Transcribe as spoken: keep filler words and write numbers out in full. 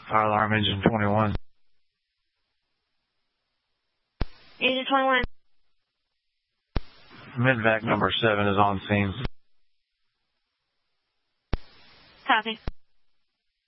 Fire alarm engine twenty-one. Engine twenty-one. Midvac number seven is on scene. Copy.